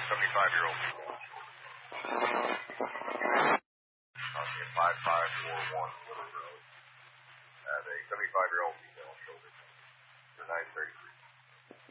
75-year-old female. On 5541 Woodard Road. Have a 75-year-old female shoulder. For 933.